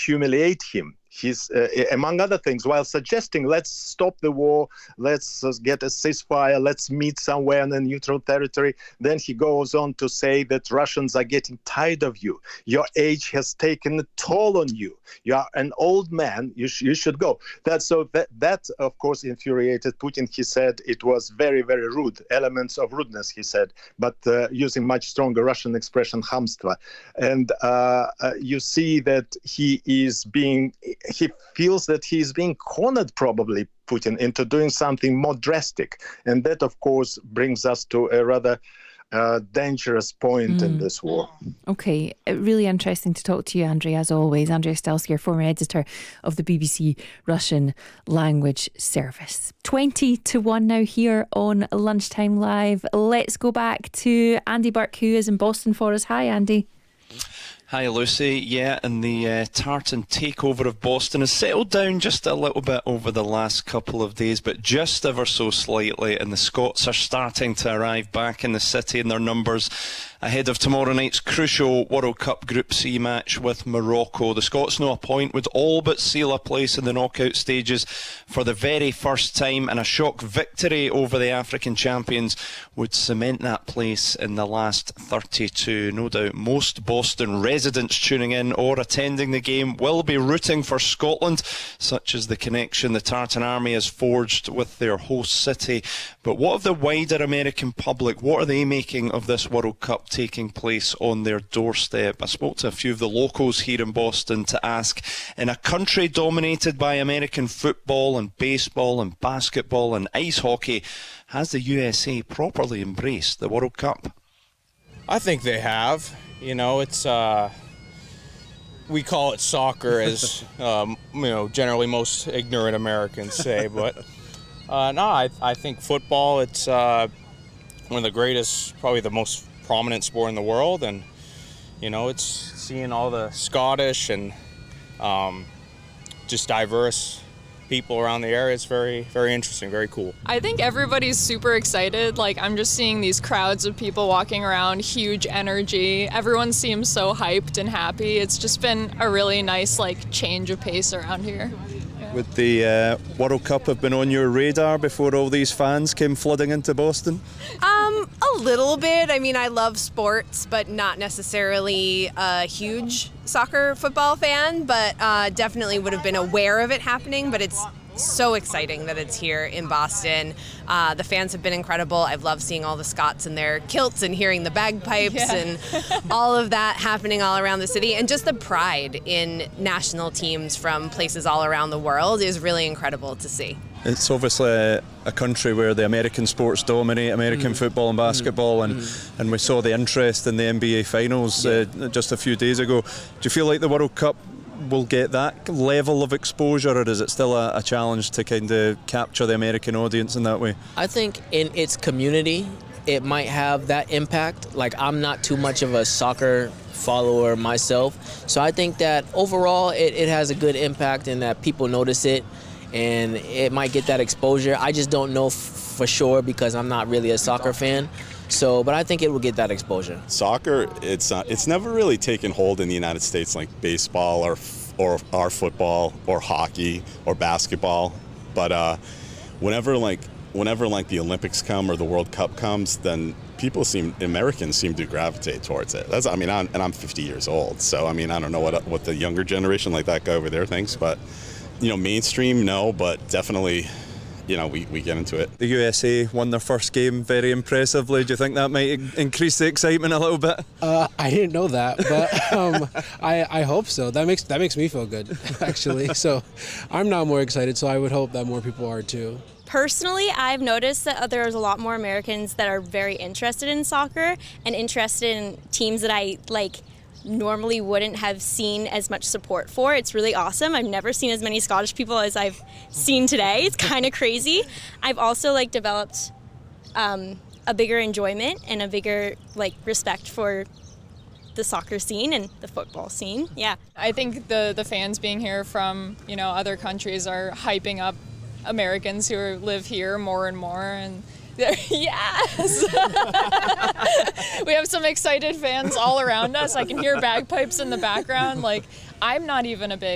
humiliate him. He's, among other things, while suggesting, let's stop the war, let's get a ceasefire, let's meet somewhere in a neutral territory, then he goes on to say that Russians are getting tired of you. Your age has taken a toll on you. You are an old man. You should go. That, of course, infuriated Putin. He said it was very, very rude. Elements of rudeness, he said, but using much stronger Russian expression, хамство. And you see that he feels that he is being cornered, probably, Putin, into doing something more drastic. And that, of course, brings us to a rather dangerous point in this war. Okay, really interesting to talk to you, Andrei, as always. Andrei Ostelsky, former editor of the BBC Russian Language Service. 20-1 now here on Lunchtime Live. Let's go back to Andy Burke, who is in Boston for us. Hi, Andy. Hi Lucy, yeah, and the tartan takeover of Boston has settled down just a little bit over the last couple of days, but just ever so slightly, and the Scots are starting to arrive back in the city in their numbers ahead of tomorrow night's crucial World Cup Group C match with Morocco. The Scots know a point would all but seal a place in the knockout stages for the very first time, and a shock victory over the African champions would cement that place in the last 32. No doubt most Boston residents tuning in or attending the game will be rooting for Scotland, such as the connection the Tartan Army has forged with their host city. But what of the wider American public? What are they making of this World Cup taking place on their doorstep? I spoke to a few of the locals here in Boston to ask, in a country dominated by American football and baseball and basketball and ice hockey, has the USA properly embraced the World Cup? I think they have. You know, it's we call it soccer, as generally most ignorant Americans say, but no, I think football, it's one of the greatest, probably the most prominent sport in the world, and it's seeing all the Scottish and just diverse people around the area. It's very, very interesting, very cool. I think everybody's super excited. Like, I'm just seeing these crowds of people walking around, huge energy. Everyone seems so hyped and happy. It's just been a really nice change of pace around here. Would the World Cup have been on your radar before all these fans came flooding into Boston? A little bit. I mean, I love sports, but not necessarily a huge soccer football fan, but definitely would have been aware of it happening. But it's so exciting that it's here in Boston. The fans have been incredible. I've loved seeing all the Scots in their kilts and hearing the bagpipes and all of that happening all around the city. And just the pride in national teams from places all around the world is really incredible to see. It's obviously a country where the American sports dominate, American football and basketball, and we saw the interest in the NBA finals just a few days ago. Do you feel like the World Cup will get that level of exposure, or is it still a challenge to kind of capture the American audience in that way? I think in its community it might have that impact. Like, I'm not too much of a soccer follower myself, so I think that overall it has a good impact in that people notice it and it might get that exposure. I just don't know for sure because I'm not really a soccer fan. So, but I think it will get that exposure. Soccer, it's never really taken hold in the United States like baseball or our football or hockey or basketball. But whenever the Olympics come or the World Cup comes, then Americans seem to gravitate towards it. I'm 50 years old, so I don't know what the younger generation like that guy over there thinks, but mainstream, no, but definitely. We get into it. The USA won their first game very impressively. Do you think that might increase the excitement a little bit? I didn't know that, but I hope so. That makes me feel good, actually. So I'm now more excited, so I would hope that more people are too. Personally, I've noticed that there's a lot more Americans that are very interested in soccer and interested in teams that I normally wouldn't have seen as much support for. It's really awesome. I've never seen as many Scottish people as I've seen today. It's kind of crazy. I've also developed a bigger enjoyment and a bigger respect for the soccer scene and the football scene. Yeah. I think the fans being here from other countries are hyping up Americans who live here more and more, and yes! We have some excited fans all around us. I can hear bagpipes in the background. I'm not even a big